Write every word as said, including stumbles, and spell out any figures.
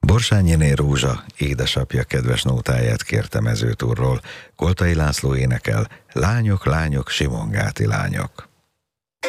Borsányiné Rózsa, édesapja kedves nótáját kérte Mezőtúrról. Koltai László énekel: Lányok, lányok, simongáti lányok.